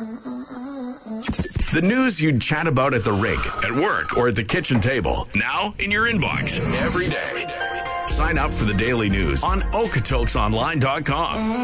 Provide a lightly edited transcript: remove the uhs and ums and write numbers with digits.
The news you'd chat about at the rink, at work, or at the kitchen table. Now in your inbox every day. Sign up for the daily news on Okotoksonline.com.